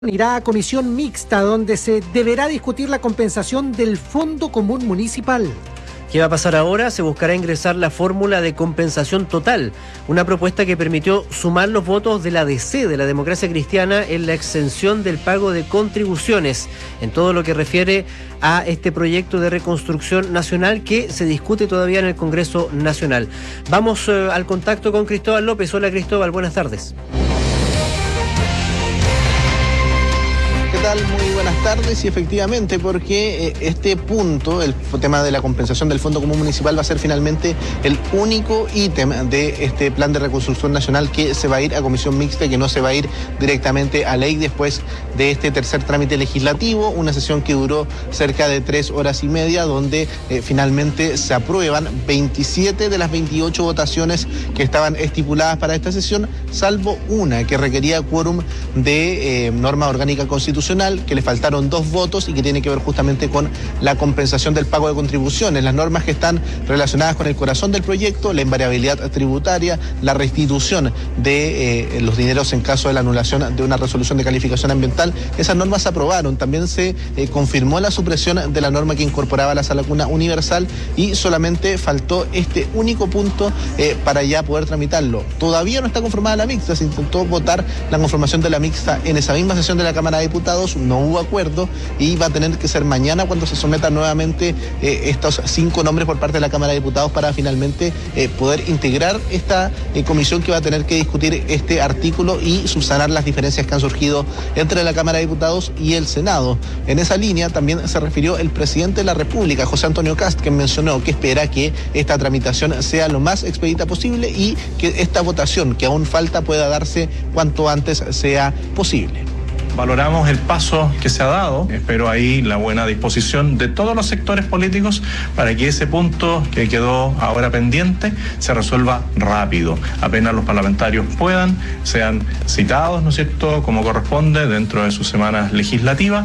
Irá a comisión mixta donde se deberá discutir la compensación del Fondo Común Municipal. ¿Qué va a pasar ahora? Se buscará ingresar la fórmula de compensación total, una propuesta que permitió sumar los votos de la DC, de la Democracia Cristiana, en la exención del pago de contribuciones, en todo lo que refiere a este proyecto de reconstrucción nacional que se discute todavía en el Congreso Nacional. Vamos al contacto con Cristóbal López. Hola Cristóbal, buenas tardes. ¿Qué tal? Muy buenas tardes. Y efectivamente, porque este punto, el tema de la compensación del Fondo Común Municipal, va a ser finalmente el único ítem de este plan de reconstrucción nacional que se va a ir a comisión mixta y que no se va a ir directamente a ley después de este tercer trámite legislativo, una sesión que duró cerca de 3 horas y media, donde finalmente se aprueban 27 de las 28 votaciones que estaban estipuladas para esta sesión, salvo una que requería quórum de norma orgánica constitucional, que le faltaron 2 votos y que tiene que ver justamente con la compensación del pago de contribuciones, las normas que están relacionadas con el corazón del proyecto, la invariabilidad tributaria, la restitución de los dineros en caso de la anulación de una resolución de calificación ambiental. Esas normas se aprobaron. También se confirmó la supresión de la norma que incorporaba la sala cuna universal y solamente faltó este único punto para ya poder tramitarlo. Todavía no está conformada la mixta, se intentó votar la conformación de la mixta en esa misma sesión de la Cámara de Diputados, no hubo acuerdo y va a tener que ser mañana cuando se sometan nuevamente estos 5 nombres por parte de la Cámara de Diputados para finalmente poder integrar esta comisión que va a tener que discutir este artículo y subsanar las diferencias que han surgido entre la Cámara de Diputados y el Senado. En esa línea también se refirió el presidente de la República, José Antonio Kast, que mencionó que espera que esta tramitación sea lo más expedita posible y que esta votación que aún falta pueda darse cuanto antes sea posible. Valoramos el paso que se ha dado, espero ahí la buena disposición de todos los sectores políticos para que ese punto que quedó ahora pendiente se resuelva rápido. Apenas los parlamentarios puedan, sean citados, ¿no es cierto?, como corresponde dentro de sus semanas legislativas.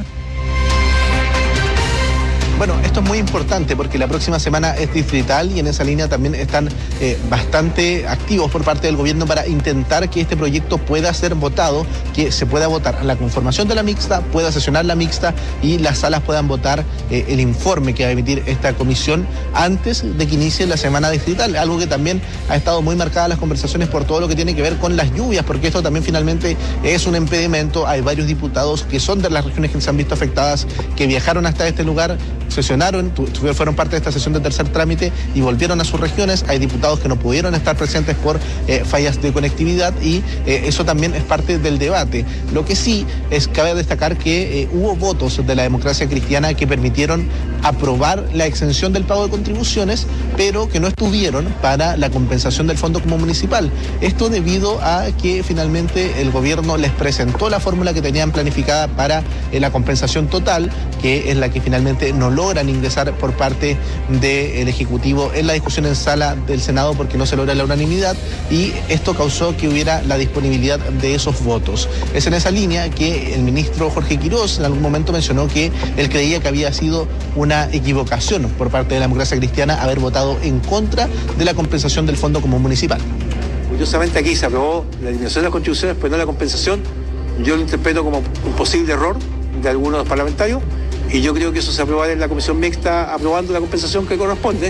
Bueno, esto es muy importante porque la próxima semana es distrital y en esa línea también están bastante activos por parte del gobierno para intentar que este proyecto pueda ser votado, que se pueda votar la conformación de la mixta, pueda sesionar la mixta y las salas puedan votar el informe que va a emitir esta comisión antes de que inicie la semana distrital, algo que también ha estado muy marcada las conversaciones por todo lo que tiene que ver con las lluvias, porque esto también finalmente es un impedimento. Hay varios diputados que son de las regiones que se han visto afectadas, que viajaron hasta este lugar, sesionaron, fueron parte de esta sesión de tercer trámite y volvieron a sus regiones. Hay diputados que no pudieron estar presentes por fallas de conectividad y eso también es parte del debate. Lo que sí cabe destacar que hubo votos de la Democracia Cristiana que permitieron aprobar la exención del pago de contribuciones, pero que no estuvieron para la compensación del Fondo Común Municipal. Esto debido a que finalmente el gobierno les presentó la fórmula que tenían planificada para la compensación total, que es la que finalmente no logran ingresar por parte del Ejecutivo en la discusión en sala del Senado porque no se logra la unanimidad y esto causó que hubiera la disponibilidad de esos votos. Es en esa línea que el ministro Jorge Quirós en algún momento mencionó que él creía que había sido una equivocación por parte de la Democracia Cristiana haber votado en contra de la compensación del Fondo Común Municipal. Curiosamente aquí se aprobó la eliminación de las contribuciones, pero no la compensación. Yo lo interpreto como un posible error de algunos parlamentarios. Y yo creo que eso se aprobará en la comisión mixta aprobando la compensación que corresponde.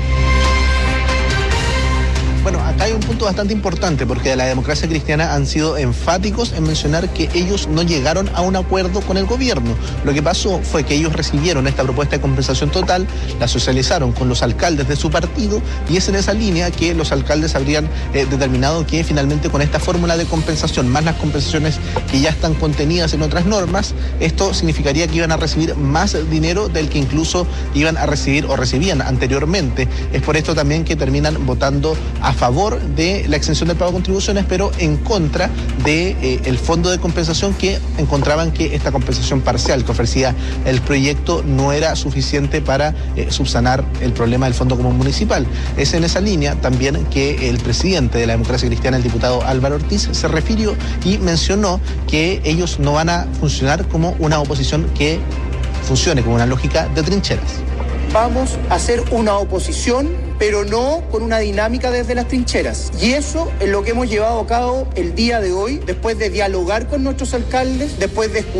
Bueno, acá hay un punto bastante importante porque de la Democracia Cristiana han sido enfáticos en mencionar que ellos no llegaron a un acuerdo con el gobierno. Lo que pasó fue que ellos recibieron esta propuesta de compensación total, la socializaron con los alcaldes de su partido y es en esa línea que los alcaldes habrían determinado que finalmente con esta fórmula de compensación, más las compensaciones que ya están contenidas en otras normas, esto significaría que iban a recibir más dinero del que incluso iban a recibir o recibían anteriormente. Es por esto también que terminan votando a favor de la exención del pago de contribuciones, pero en contra de el fondo de compensación, que encontraban que esta compensación parcial que ofrecía el proyecto no era suficiente para subsanar el problema del Fondo Común Municipal. Es en esa línea también que el presidente de la Democracia Cristiana, el diputado Álvaro Ortiz, se refirió y mencionó que ellos no van a funcionar como una oposición que funcione como una lógica de trincheras. Vamos a hacer una oposición pero no con una dinámica desde las trincheras. Y eso es lo que hemos llevado a cabo el día de hoy, después de dialogar con nuestros alcaldes, después de escuchar